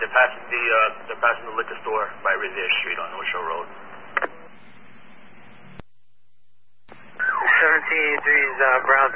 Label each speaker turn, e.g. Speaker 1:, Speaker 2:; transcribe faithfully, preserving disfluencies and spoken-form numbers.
Speaker 1: they're passing the uh, they're passing the liquor store by Revere Street on North Shore Road.
Speaker 2: seventeen eighty-three is uh, Brown